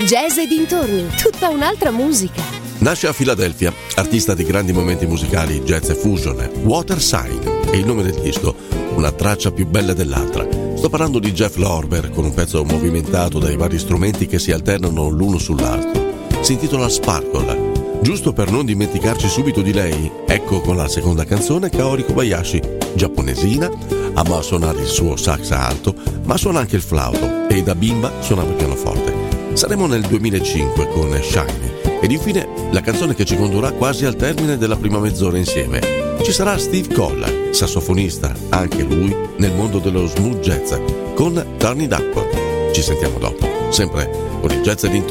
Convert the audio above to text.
Jazz e dintorni, tutta un'altra musica. Nasce a Filadelfia, artista di grandi momenti musicali, jazz e fusion. Water Sign è il nome del disco, una traccia più bella dell'altra. Sto parlando di Jeff Lorber con un pezzo movimentato dai vari strumenti che si alternano l'uno sull'altro. Si intitola Sparkle. Giusto per non dimenticarci subito di lei, ecco con la seconda canzone Kaori Kobayashi, giapponesina, ama suonare il suo sax alto, ma suona anche il flauto e da bimba suonava il pianoforte. Saremo nel 2005 con Shiny ed infine la canzone che ci condurrà quasi al termine della prima mezz'ora insieme. Ci sarà Steve Cole, sassofonista, anche lui nel mondo dello smooth jazz, con Turn It Up. Ci sentiamo dopo, sempre con il jazz e dintorni.